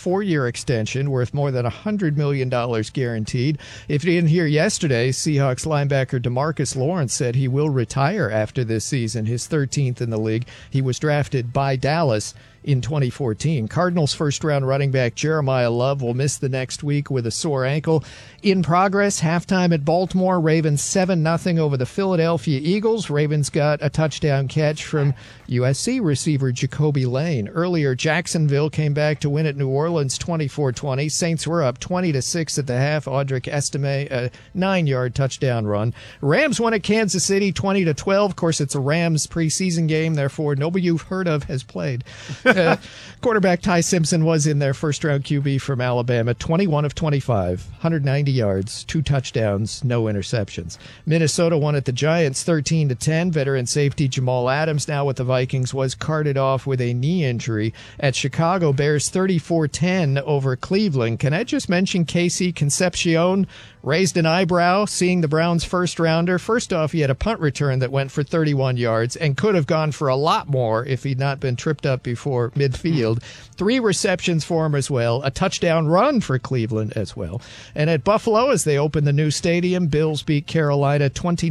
4-year extension worth more than $100 million guaranteed. If you didn't hear yesterday, Seahawks linebacker DeMarcus Lawrence said he will retire after this season, his 13th in the league. He was drafted by Dallas in 2014. Cardinals first-round running back Jeremiah Love will miss the next week with a sore ankle. In progress, halftime at Baltimore, Ravens 7-0 over the Philadelphia Eagles. Ravens got a touchdown catch from USC receiver Jacoby Lane. Earlier, Jacksonville came back to win at New Orleans 24-20. Saints were up 20-6 at the half. Audric Estime, a 9-yard touchdown run. Rams won at Kansas City 20-12. Of course, it's a Rams preseason game, therefore nobody you've heard of has played. Quarterback Ty Simpson was in their first-round QB from Alabama, 21 of 25, 190 yards, 2 touchdowns, no interceptions. Minnesota won at the Giants 13-10. Veteran safety Jamal Adams, now with the Vikings, was carted off with a knee injury. At Chicago, Bears 34-10 over Cleveland. Can I just mention Casey Concepcion raised an eyebrow seeing the Browns' first-rounder? First off, he had a punt return that went for 31 yards and could have gone for a lot more if he'd not been tripped up before midfield. 3 receptions for him as well, a touchdown run for Cleveland as well. And at Buffalo, as they open the new stadium, Bills beat Carolina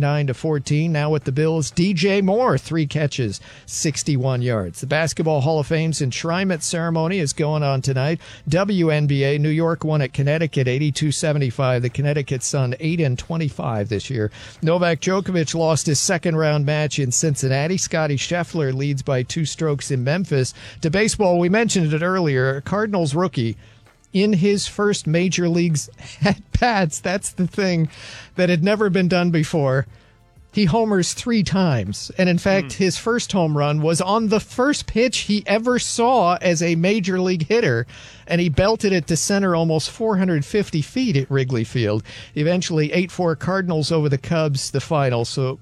29-14. Now with the Bills, DJ Moore, 3 catches, 61 yards. The Basketball Hall of Fame's enshrinement ceremony is going on tonight. WNBA, New York won at Connecticut 82-75. The Connecticut Sun 8-25 this year. Novak Djokovic lost his second-round match in Cincinnati. Scottie Scheffler leads by 2 strokes in Memphis. To baseball, we mentioned it earlier, Cardinals rookie in his first major leagues at-bats. That's the thing that had never been done before. He homers 3 times. And in fact, his first home run was on the first pitch he ever saw as a major league hitter. And he belted it to center almost 450 feet at Wrigley Field. Eventually 8-4 Cardinals over the Cubs, the final. So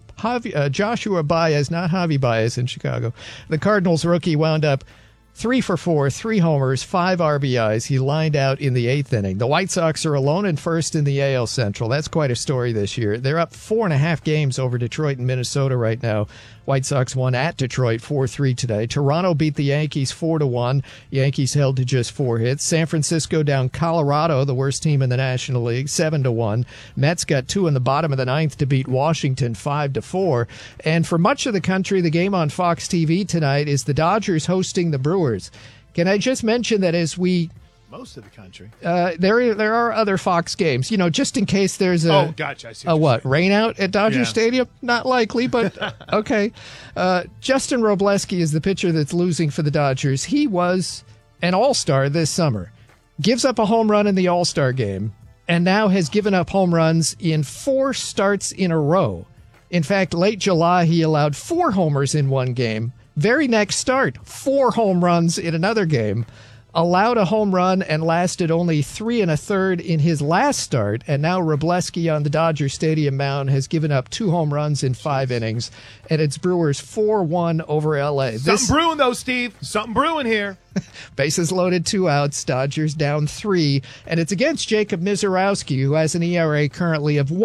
Joshua Baez, not Javi Baez in Chicago. The Cardinals rookie wound up 3 for 4, 3 homers, 5 RBIs. He lined out in the 8th inning. The White Sox are alone in first in the AL Central. That's quite a story this year. They're up 4.5 games over Detroit and Minnesota right now. White Sox won at Detroit 4-3 today. Toronto beat the Yankees 4-1. Yankees held to just 4 hits. San Francisco down Colorado, the worst team in the National League, 7-1. Mets got 2 in the bottom of the 9th to beat Washington 5-4. And for much of the country, the game on Fox TV tonight is the Dodgers hosting the Brewers. Can I just mention that as we... Most of the country. There are other Fox games, just in case there's a gotcha. I see rain out at Dodger Stadium. Not likely, but okay. Justin Robleski is the pitcher that's losing for the Dodgers. He was an All-Star this summer, gives up a home run in the All-Star game, and now has given up home runs in 4 starts in a row. In fact, late July he allowed 4 homers in one game. Very next start, 4 home runs in another game. Allowed a home run and lasted only 3 1/3 in his last start, and now Robleski on the Dodger Stadium mound has given up 2 home runs in 5 innings, and it's Brewers 4-1 over L.A. Something brewing, though, Steve. Something brewing here. Bases loaded, 2 outs, Dodgers down 3, and it's against Jacob Misiorowski, who has an ERA currently of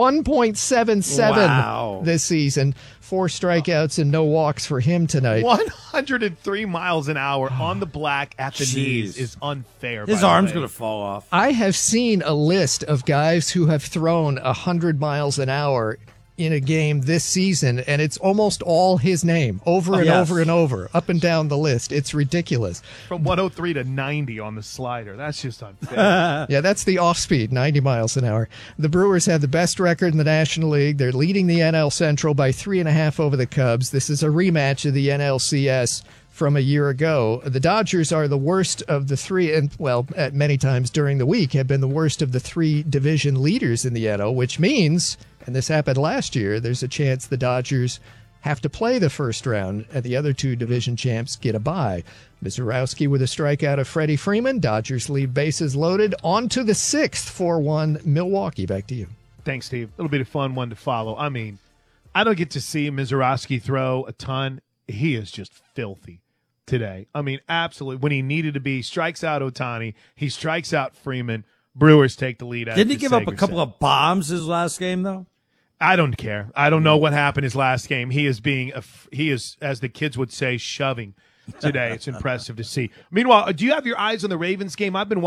1.77 this season. 4 strikeouts and no walks for him tonight. 103 miles an hour on the black at the knees is unfair. His arm's going to fall off. I have seen a list of guys who have thrown 100 miles an hour in a game this season, and it's almost all his name, over and over and over, up and down the list. It's ridiculous. From 103 to 90 on the slider. That's just unfair. Yeah, that's the off-speed, 90 miles an hour. The Brewers have the best record in the National League. They're leading the NL Central by 3.5 over the Cubs. This is a rematch of the NLCS from a year ago. The Dodgers are the worst of the 3, and, at many times during the week, have been the worst of the 3 division leaders in the NL, which means, and this happened last year, there's a chance the Dodgers have to play the first round, and the other 2 division champs get a bye. Misiorowski with a strikeout of Freddie Freeman. Dodgers leave bases loaded. On to the 6th, 4-1 Milwaukee. Back to you. Thanks, Steve. It'll be a fun one to follow. I mean, I don't get to see Misiorowski throw a ton. He is just filthy today. I mean, absolutely. When he needed to be, strikes out Ohtani. He strikes out Freeman. Brewers take the lead. Didn't he give up a couple of bombs his last game, though? I don't care. I don't know what happened his last game. He is, as the kids would say, shoving today. It's impressive to see. Meanwhile, do you have your eyes on the Ravens game? I've been